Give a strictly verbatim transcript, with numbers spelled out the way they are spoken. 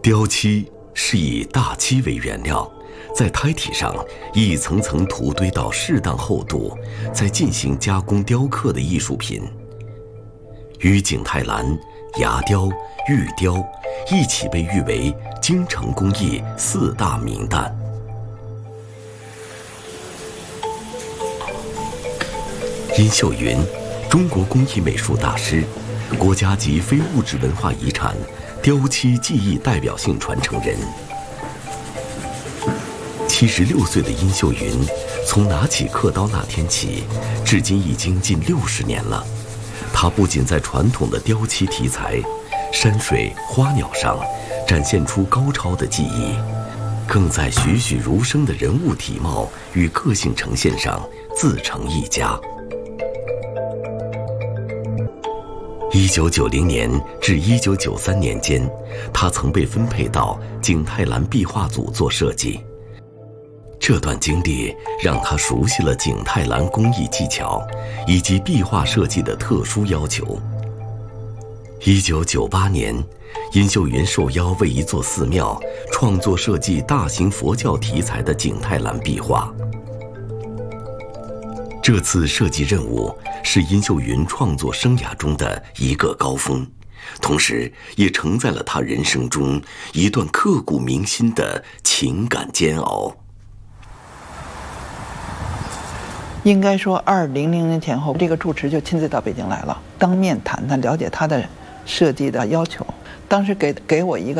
雕漆是以大漆为原料，在胎体上一层层涂堆到适当厚度，再进行加工雕刻的艺术品。与景泰蓝、牙雕、玉雕一起被誉为京城工艺四大名旦。殷秀云，中国工艺美术大师，国家级非物质文化遗产雕漆技艺代表性传承人。七十六岁的殷秀云，从拿起刻刀那天起，至今已经近六十年了。她不仅在传统的雕漆题材、山水、花鸟上展现出高超的技艺，更在栩栩如生的人物体貌与个性呈现上自成一家。一九九零年至一九九三年间，他曾被分配到景泰蓝壁画组做设计。这段经历让他熟悉了景泰蓝工艺技巧以及壁画设计的特殊要求。一九九八年，殷秀云受邀为一座寺庙创作设计大型佛教题材的景泰蓝壁画。这次设计任务是殷秀云创作生涯中的一个高峰，同时也承载了他人生中一段刻骨铭心的情感煎熬。 应该说，二零零年前后，这个住持就亲自到北京来了，当面谈谈，了解他的设计的要求。当时给给我一个